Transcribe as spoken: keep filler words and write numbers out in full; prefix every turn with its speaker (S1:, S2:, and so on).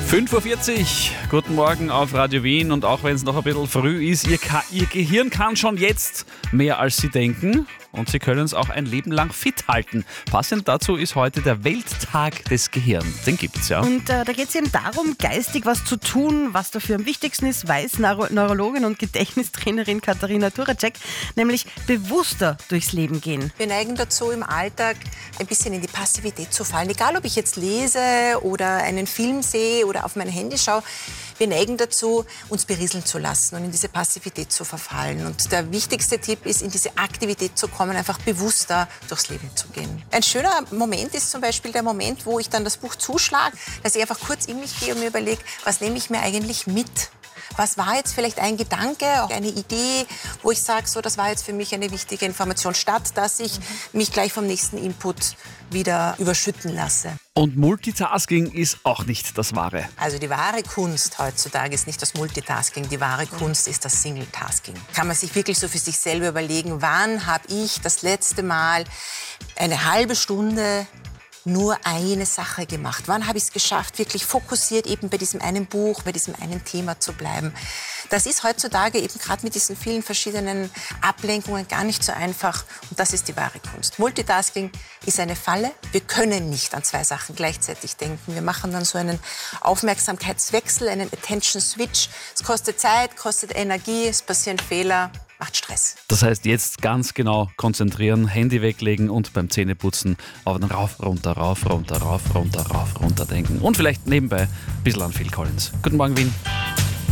S1: fünf Uhr vierzig, guten Morgen auf Radio Wien, und auch wenn es noch ein bisschen früh ist, ihr, Ka- ihr Gehirn kann schon jetzt mehr als Sie denken und Sie können es auch ein Leben lang fit halten. Passend dazu ist heute der Welttag des Gehirns, den gibt's ja.
S2: Und äh, da geht es eben darum, geistig was zu tun, was dafür am wichtigsten ist, weiß Neuro- Neurologin und Gedächtnistrainerin Katharina Turacek, nämlich bewusster durchs Leben gehen.
S3: Wir neigen dazu, im Alltag ein bisschen in die Passivität zu fallen. Egal, ob ich jetzt lese oder einen Film sehe oder auf mein Handy schaue, wir neigen dazu, uns berieseln zu lassen und in diese Passivität zu verfallen. Und der wichtigste Tipp ist, in diese Aktivität zu kommen, einfach bewusster durchs Leben zu gehen. Ein schöner Moment ist zum Beispiel der Moment, wo ich dann das Buch zuschlage, dass ich einfach kurz in mich gehe und mir überlege, was nehme ich mir eigentlich mit? Was war jetzt vielleicht ein Gedanke, auch eine Idee, wo ich sage, so, das war jetzt für mich eine wichtige Information, statt dass ich mich gleich vom nächsten Input wieder überschütten lasse.
S1: Und Multitasking ist auch nicht das Wahre.
S3: Also die wahre Kunst heutzutage ist nicht das Multitasking, die wahre Kunst ist das Singletasking. Kann man sich wirklich so für sich selber überlegen, wann habe ich das letzte Mal eine halbe Stunde nur eine Sache gemacht? Wann habe ich es geschafft, wirklich fokussiert eben bei diesem einen Buch, bei diesem einen Thema zu bleiben? Das ist heutzutage eben gerade mit diesen vielen verschiedenen Ablenkungen gar nicht so einfach, und das ist die wahre Kunst. Multitasking ist eine Falle. Wir können nicht an zwei Sachen gleichzeitig denken. Wir machen dann so einen Aufmerksamkeitswechsel, einen Attention Switch. Es kostet Zeit, kostet Energie, es passieren Fehler. Macht Stress.
S1: Das heißt, jetzt ganz genau konzentrieren, Handy weglegen und beim Zähneputzen auf den rauf, runter, rauf, runter, rauf, runter, rauf, runter denken. Und vielleicht nebenbei ein bisschen an Phil Collins. Guten Morgen, Wien.